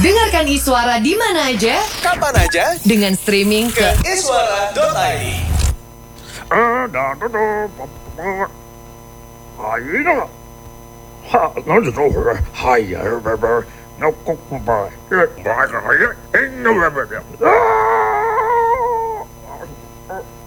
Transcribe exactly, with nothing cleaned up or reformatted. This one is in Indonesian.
Dengarkan Iswara di mana aja, kapan aja, dengan streaming ke iswara dot i d. Ah!